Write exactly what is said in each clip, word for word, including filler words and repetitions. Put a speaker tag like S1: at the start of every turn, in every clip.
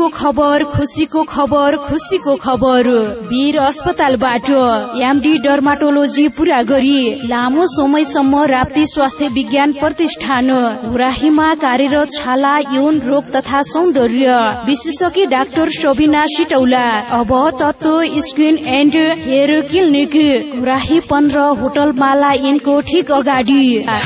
S1: खबर खुसीको खबर खुसीको खबर वीर अस्पतालबाट एमडी डर्माटोलोजी पूरा गरी लामो समयसम्म राप्ती स्वास्थ्य विज्ञान प्रतिष्ठान घुराहीमा कार्यरत छाला यौन रोग तथा सौन्दर्य विशेषज्ञ डाक्टर सबिना सिटौला अब तत्व स्किन एन्ड हेयर क्लिनिक घुराही पन्ध्र होटल माला इनको ठिक अगाडि।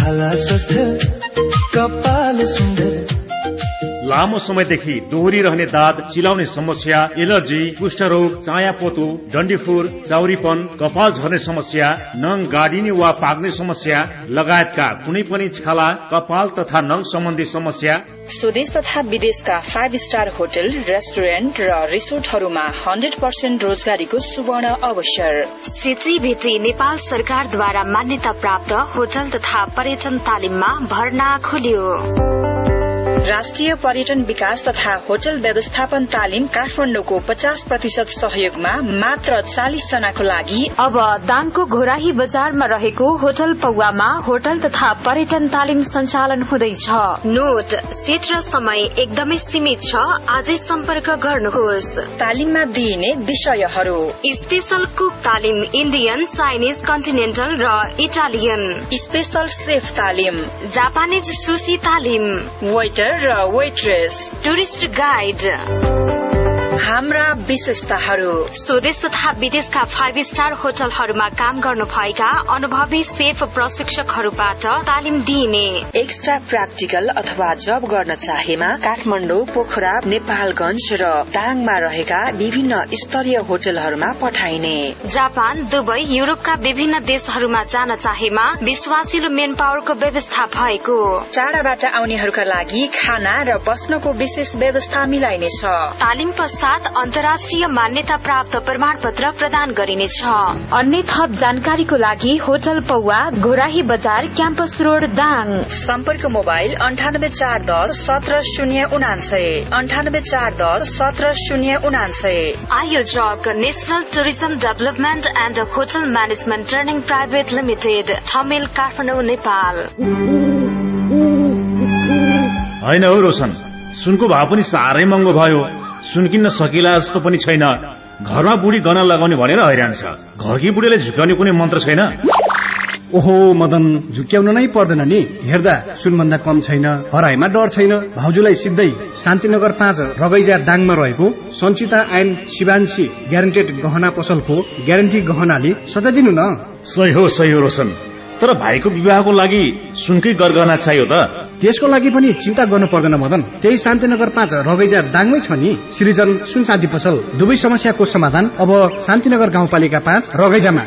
S2: लामो समयदेखि दोहोरिरहने दाद, चिलाउने समस्या, एलर्जी, कुष्ठरोग, चायापोतो, डन्डीफुर, चाउरीपन, कपाल झर्ने समस्या, नङ गाडिने वा पाक्ने समस्या लगायतका कुनै पनि छाला, कपाल तथा नङ सम्बन्धी समस्या
S3: स्वदेश तथा विदेशका फाइभ स्टार होटल, रेस्टुरेन्ट र रिसोर्टहरूमा हन्ड्रेड पर्सेन्ट रोजगारीको सुवर्ण अवसर।
S4: सिटी भेटी नेपाल सरकारद्वारा मान्यता प्राप्त होटल तथा पर्यटन तालिममा भर्ना खोलियो।
S3: राष्ट्रिय पर्यटन विकास तथा होटल व्यवस्थापन तालिम काठमाडौँको पचास प्रतिशत सहयोगमा मात्र चालिस जनाको लागि
S4: अब दाङको घोराही बजारमा रहेको होटल पौवामा होटल तथा पर्यटन तालिम सञ्चालन हुँदैछ। नोट, सीट र समय एकदमै सीमित छ, आजै सम्पर्क गर्नुहोस्।
S3: तालिममा दिइने विषयहरू:
S4: स्पेशल कुक तालिम, इन्डियन, चाइनिज, कन्टिनेन्टल र इटालियन।
S3: स्पेशल सेफ तालिम,
S4: जापानिज सुशी तालिम,
S3: वेटर र वेट्रेस,
S4: टुरिस्ट गाइड।
S3: हाम्रा विशेषताहरू:
S4: स्वदेश तथा विदेशका फाइभ स्टार होटलहरूमा काम गर्नु भएका अनुभवी सेफ प्रशिक्षकहरूबाट तालिम दिइने।
S3: एक्स्ट्रा प्र्याक्टिकल अथवा जब गर्न चाहेमा काठमाडौँ, पोखरा, नेपालगंज र दाङमा रहेका विभिन्न स्तरीय होटलहरूमा पठाइने।
S4: जापान, दुबई, युरोपका विभिन्न देशहरूमा जान चाहेमा विश्वासिलो मेन पावरको व्यवस्था भएको।
S3: टाढाबाट आउनेहरूका लागि खाना र बस्नको विशेष व्यवस्था मिलाइनेछ।
S4: तालिम पश्चात अन्तर्राष्ट्रिय मान्यता प्राप्त प्रमाण पत्र प्रदान गरिनेछ। अन्य थप जानकारीको लागि होटल पौवा, घोराही बजार, क्याम्पस रोड, दाङ।
S3: सम्पर्क मोबाइल अन्ठानब्बे चार दस सत्र शून्य उनान्सय अन्ठानब्बे चार दस सत्र शून्य उनान्सय।
S4: आयोजक national tourism development and hotel management training private limited, Thamel, Kathmandu, Nepal.
S2: होइन हौ रोशन, सुनको भाव पनि साह्रै महँगो भयो। सुन किन्न सकिला जस्तो पनि छैन। घरमा बुढी गहना लगाउने भनेर हैरान छ। घरकी बुढीले झुक्याउने कुनै मन्त्र छैन।
S5: ओहो मदन, झुक्याउन नै पर्दैन नि। हेर्दा सुनभन्दा कम छैन, हराइमा डर छैन। भाउजूलाई सिधै शान्तिनगर पाँच रगैजा दाङमा रहेको सञ्चिता एन्ड शिवांशी ग्यारेन्टेड गहना पसलको ग्यारेन्टी गहनाले सजाइदिनु न।
S2: सही हो सही हो रोशन, तर भाइको विवाहको लागि सुनकै गरगहना चाहियो त।
S5: त्यसको लागि पनि चिन्ता गर्नु पर्दैन मदन, त्यही शान्तिनगर पाँच रगैजा दाङमै छ नि सृजन सुन चाँदी पसल। दुवै समस्याको समाधान अब शान्तिनगर गाउँपालिका पाँच रगैजामा।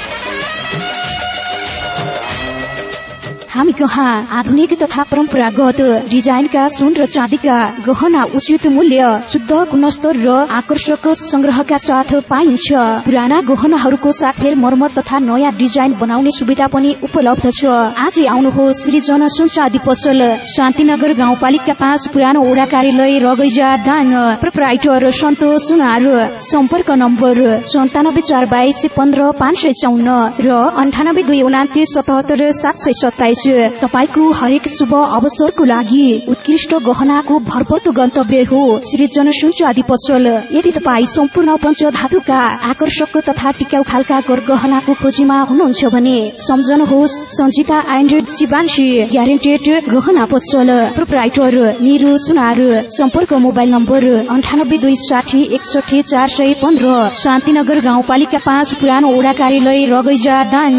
S1: हामी कहाँ आधुनिक तथा परम्परागत डिजाइनका सुन र चाँदीका गहना उचित मूल्य, शुद्ध गुणस्तर र आकर्षक संग्रहका साथ पाइन्छ। पुराना गहनाहरूको साथै मर्मत तथा नयाँ डिजाइन बनाउने सुविधा पनि उपलब्ध छ। आजै आउनुहोस् सृजन सुन चाँदी पसल, शान्तिनगर गाउँपालिका पाँच, पुरानो ओडा कार्यालय, रगैजा, दाङ। प्रोप्राइटर सन्तोष सुनार। सम्पर्क नम्बर सन्तानब्बे चार बाइस पन्ध्र पाँच सय चौन्न र अन्ठानब्बे दुई उनातिस सतहत्तर सात सय सत्ताइस। तपाईको हरेक शुभ अवसरको लागि उत्कृष्ट गहनाको भरपर्दो गन्तव्य हो सृजन सुन चाँदी पसल। यदि तपाईँ सम्पूर्ण पञ्चधातुका आकर्षक तथा टिकाउ खालका गहनाको खोजीमा हुनुहुन्छ भने सम्झनुहोस् सञ्चिता एन्ड शिवांशी ग्यारेन्टेड गहना पसल, प्रोप्राइटर निरु सुनार। सम्पर्क मोबाइल नम्बर अन्ठानब्बे दुई साठी एकसठी चार सय पन्ध्र, शान्तिनगर गाउँपालिका पाँच, पुरानो ओडा कार्यालय, रगैजा, दाङ।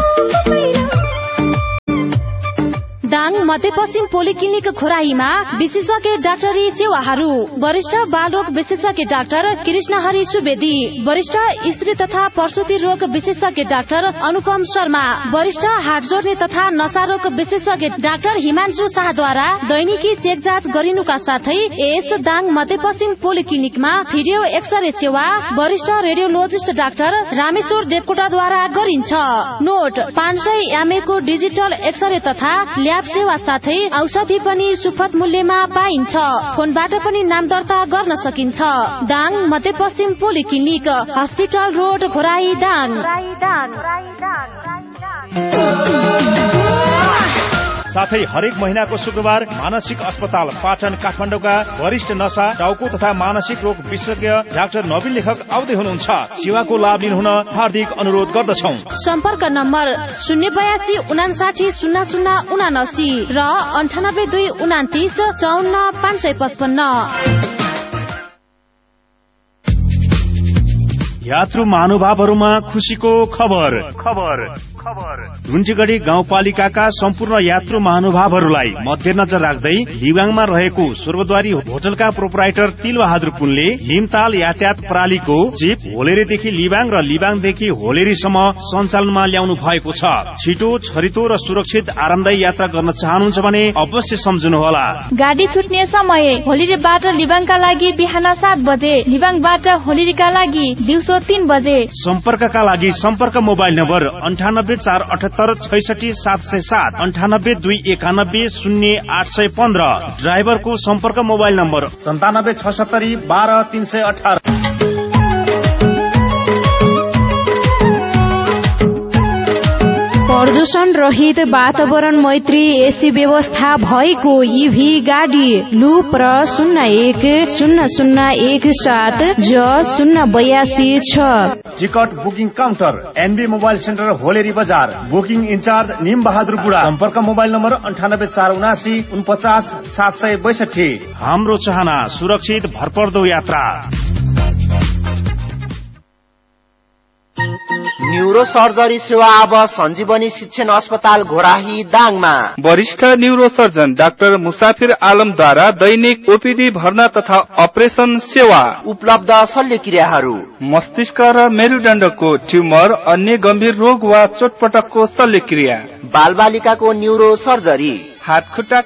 S6: दाङ मध्यपश्चिम पोलिक्लिनिक घोराहीमा विशेषज्ञ डाक्टरी सेवाहरू: वरिष्ठ बालरोग विशेषज्ञ डाक्टर कृष्णहरि सुवेदी, वरिष्ठ स्त्री तथा प्रसुति रोग विशेषज्ञ डाक्टर अनुपम शर्मा, वरिष्ठ हाड जोड्ने तथा नशा रोग विशेषज्ञ डाक्टर हिमांशु शाहद्वारा दैनिकी चेक जाँच गरिनुका साथै यस दाङ मध्यपश्चिम पोलिक्लिनिकमा भिडियो एक्सरे सेवा वरिष्ठ रेडियोलोजिस्ट डाक्टर रामेश्वर देवकोटाद्वारा गरिन्छ। नोट, पाँच सय एमए को डिजिटल एक्सरे तथा ल्याब सेवा साथै औषधि पनि सुपथ मूल्यमा पाइन्छ। फोनबाट पनि नाम दर्ता गर्न सकिन्छ। दाङ मध्यपश्चिम polyclinic, hospital road, Ghorahi, Dang.
S2: साथै हरेक महिनाको शुक्रबार मानसिक अस्पताल पाटन काठमाडौँका वरिष्ठ नशा टाउको तथा मानसिक रोग विशेषज्ञ डाक्टर नवीन लेखक आउँदै हुनुहुन्छ। सेवाको लाभ लिनुहुन हार्दिक अनुरोध गर्दछौ।
S6: सम्पर्क नम्बर शून्य बयासी उनासाठी शून्य शून्य उनासी र अन्ठानब्बे दुई उनातिस चौन्न पाँच सय पचपन्न।
S2: यात्रु महानुभावहरूमा खुशीको खबर खबर खबर रुन्चीगढी गाउँपालिकाका सम्पूर्ण यात्रु महानुभावहरूलाई मध्यनजर राख्दै लिबाङमा रहेको स्वर्गद्वारी होटलका प्रोपराइटर तिलबहादुर पुनले लिमताल यातायात प्रणालीको चिप होलेरीदेखि लिबाङ र लिबाङदेखि होलेरीसम्म सञ्चालनमा ल्याउनु भएको छ। छिटो छरितो र सुरक्षित आरामदायी यात्रा गर्न चाहनुहुन्छ भने अवश्य सम्झनुहोला।
S7: गाडी छुट्ने समय होलेरीबाट लिबाङका लागि बिहान सात बजे, लिबाङबाट होलेरीका लागि दिउँसो तीन बजे।
S2: सम्पर्कका लागि सम्पर्क मोबाइल नम्बर अन्ठानब्बे चार अठहत्तर छैसठी सात सय सात अन्ठानब्बे दुई एकानब्बे शून्य आठ सय पन्ध्र। ड्राइभरको सम्पर्क मोबाइल नम्बर सन्तानब्बे छसत्तरी बाह्र तीन सय अठार।
S1: प्रदूषण रहित वातावरण मैत्री एसी व्यवस्था भएको ईभी गाडी लुप र शून्य एक शून्य शून्य एक सात ज शून्य बयासी छ।
S2: Ticket booking counter NB mobile centre होलेरी बजार। बुकिङ इन्चार्ज निम बहादुर बुढा। सम्पर्क मोबाइल नम्बर अन्ठानब्बे चार उनासी उनपचास सात सय बैसठी। हाम्रो चाहना सुरक्षित भरपर्दो यात्रा।
S8: न्यूरो सर्जरी सेवा अब सञ्जीवनी शिक्षण अस्पताल घोराही दाङमा।
S9: वरिष्ठ न्यूरो सर्जन डाक्टर मुसाफिर आलमद्वारा दैनिक ओपीडी भर्ना तथा अपरेसन सेवा
S8: उपलब्ध। शल्यक्रियाहरू
S9: मस्तिष्क र मेरुदण्डको ट्युमर, अन्य गम्भीर रोग वा चोटपटकको शल्यक्रिया,
S8: बालबालिकाको न्यूरो सर्जरी,
S9: हात खुट्टा